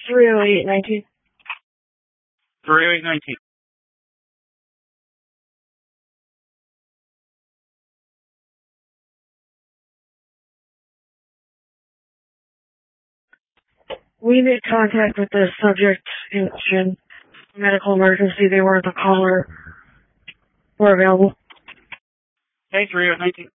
30819. 30819. We made contact with the subject in medical emergency. They weren't the caller. We're available. Hey, 30819.